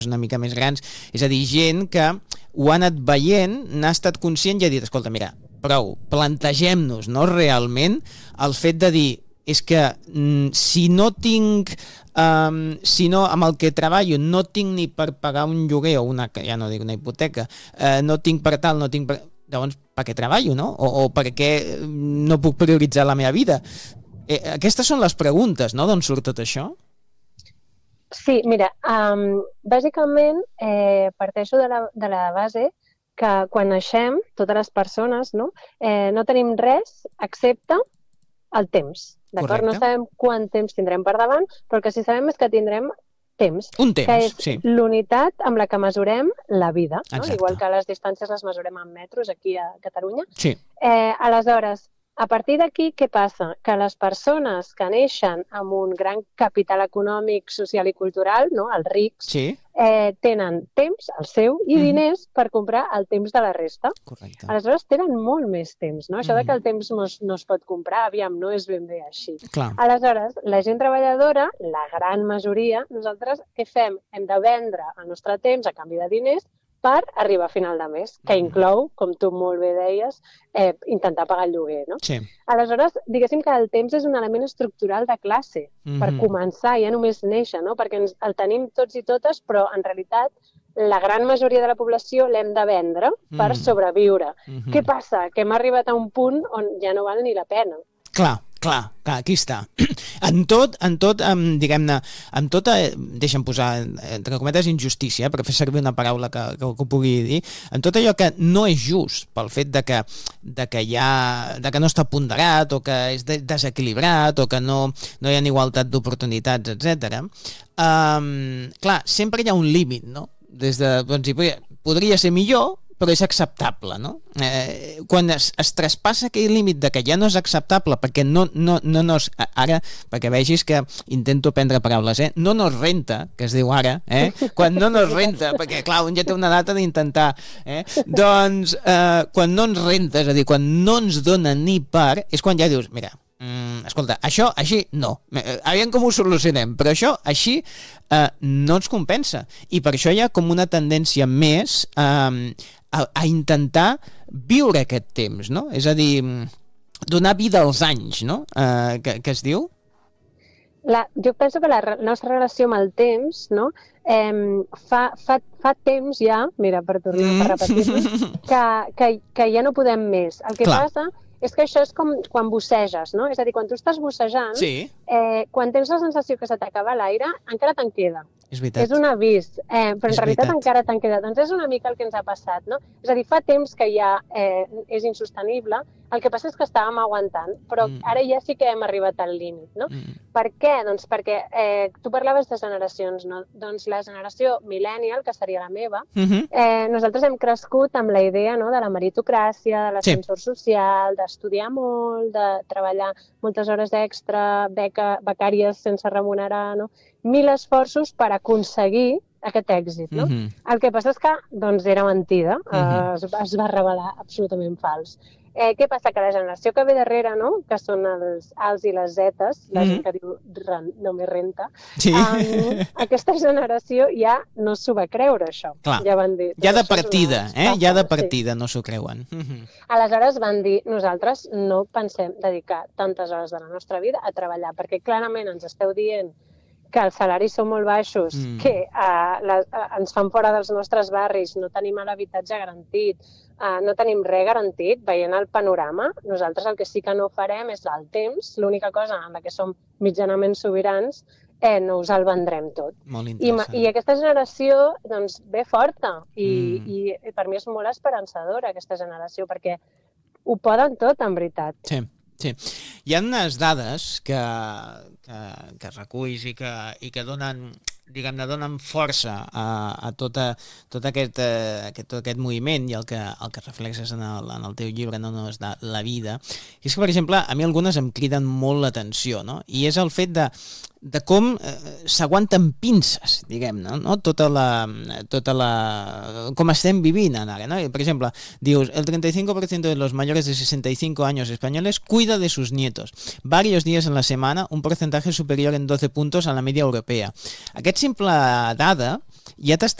una mica més grans, és a dir, gent que ho ha anat veient, n'ha estat conscient i ha dit, escolta, mira, prou, plantegem-nos, no, realment el fet de dir, és que si no tinc, si no, amb el que treballo no tinc ni per pagar un lloguer o ja no dic una hipoteca, no tinc per tal, no tinc per... Llavors, per què treballo, no? O per què no puc prioritzar la meva vida? Aquestes són les preguntes, no?, d'on surt tot això? Sí, mira, bàsicament parteixo de la base que quan naixem, totes les persones, no tenim res excepte el temps, d'acord? No sabem quant temps tindrem per davant, però el que sí sabem és que tindrem temps. Un temps, que és sí. l'unitat amb la que mesurem la vida, no? Exacte. Igual que les distàncies les mesurem en metros aquí a Catalunya. Sí. Aleshores, a partir d'aquí, què passa? Que les persones que neixen amb un gran capital econòmic, social i cultural, no? Els rics, sí. Tenen temps, el seu, i diners per comprar el temps de la resta. Correcte. Aleshores, tenen molt més temps, no? Això de que el temps no es pot comprar, aviam, no és ben bé així. Clar. Aleshores, la gent treballadora, la gran majoria, nosaltres què fem? Hem de vendre el nostre temps a canvi de diners per arribar a final de mes, que inclou, com tu molt bé deies, intentar pagar el lloguer, no? Sí. Aleshores, diguéssim que el temps és un element estructural de classe, per començar, ja només néixer, no? Perquè el tenim tots i totes, però en realitat la gran majoria de la població l'hem de vendre per sobreviure. Què passa? Que hem arribat a un punt on ja no val ni la pena. Clar, aquí està. En tot, diguem-ne, en tota, deixa'm posar, entre cometes, injustícia, per fer servir una paraula que ho pugui dir, en tot allò que no és just pel fet de que no està ponderat, o que és desequilibrat, o que no hi ha igualtat d'oportunitats, etc. Clar, sempre hi ha un límit, no? Doncs, podria ser millor, però és acceptable, no? Quan es traspassa aquell límit de que ja no és acceptable, perquè ara, perquè vegis que intento prendre paraules, no nos renta, que es diu ara, quan no nos renta, perquè clar, un ja té una data d'intentar, doncs quan no ens renta, és a dir, quan no ens dona ni per, és quan ja dius, mira, escolta, això així no, aviam com ho solucionem, però això així no ens compensa, i per això hi ha com una tendència més a intentar viure aquest temps, no? És a dir, donar vida als anys, no? Que es diu? Jo penso que la nostra relació amb el temps, no? Fa temps ja, mira, per tornar a repetir-ho, que ja no podem més. El que passa és que això és com quan busseges, no? És a dir, quan tu estàs bussejant, quan tens la sensació que se t'acaba l'aire, encara te'n queda. És veritat. És un avís, però en realitat encara te'n queda. Doncs és una mica el que ens ha passat, no? És a dir, fa temps que ja és insostenible, el que passa és que estàvem aguantant, però ara ja sí que hem arribat al límit, no? Per què? Doncs perquè tu parlaves de generacions, no? Doncs la generació millennial, que seria la meva, nosaltres hem crescut amb la idea, no?, de la meritocràcia, de l'ascensor social, d'estudiar molt, de treballar moltes hores extra, becàries sense remunerar, no? 1000 esforços per aconseguir aquest èxit, no? El que passa és que, doncs, era mentida, es va revelar absolutament fals. Què passa? Que la generació que ve darrere, no?, que són els Als i les Zetes, la gent que diu no me renta, aquesta generació ja no s'ho va creure, això. Ja van dir... Ja de partida, ja de partida no s'ho creuen. Aleshores van dir, nosaltres no pensem dedicar tantes hores de la nostra vida a treballar, perquè clarament ens esteu dient que els salaris són molt baixos, que ens fan fora dels nostres barris, no tenim l'habitatge garantit, no tenim res garantit, veient el panorama, nosaltres el que sí que no farem és el temps, l'única cosa en la que som mitjanament sobirans, no us el vendrem tot. I aquesta generació doncs, ve forta, i per mi és molt esperançadora aquesta generació, perquè ho poden tot, en veritat. Sí. Hi ha unes dades que reculls i que donen, diguem-ne, donen força a tot aquest moviment, i el que reflexes en el teu llibre, no és la vida. I és que, per exemple, a mi algunes em criden molt l'atenció, no? I és el fet de com s'aguanten pinces, diguem-ne, no? Com estem vivint ara, no? Per exemple, dius, el 35% de los mayores de 65 años españoles cuida de sus nietos. Varios días en la semana, un porcentaje superior en 12 puntos a la media europea. Aquest simple dada ja t'està